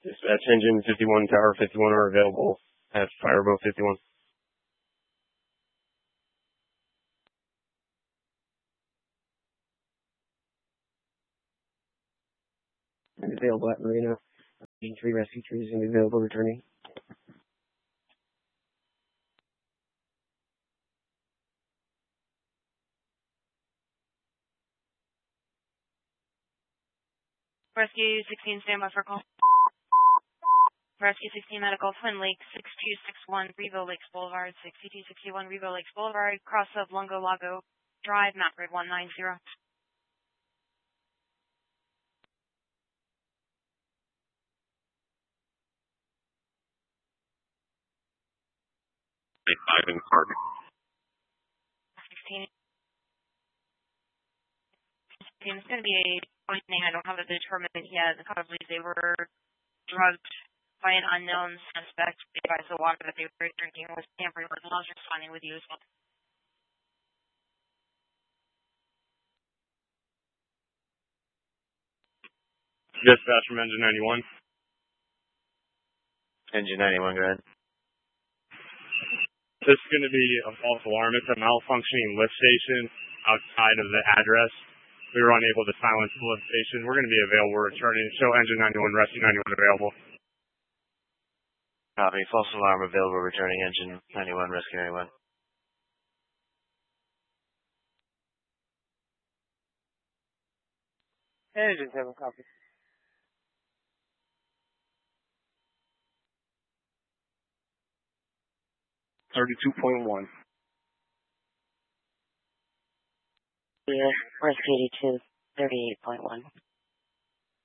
Dispatch engine 51, tower 51 are available at Fireboat 51. Available at Marina. 3 rescue crews going to be available returning. Rescue 16, stand by for call. Rescue 16 Medical, Twin Lake, 6261 Revo Lakes Boulevard, 6261 Revo Lakes Boulevard, cross of Lungo Lago Drive, map grid 190. 5 in park. 16. It's going to be a finding. I don't have it determined yet. I believe they were drugged by an unknown suspect. They advised the water that they were drinking was tampering with. I was responding with you as well. Dispatch from engine 91. Engine 91, go ahead. This is going to be a false alarm. It's a malfunctioning lift station outside of the address. We were unable to silence the lift station. We're going to be available. We're returning. Show engine 91, rescue 91 available. Copy. False alarm available. Returning engine 91, rescue 91. Engine 7, copy. $32.1. Yeah, rescue 82, 38.1.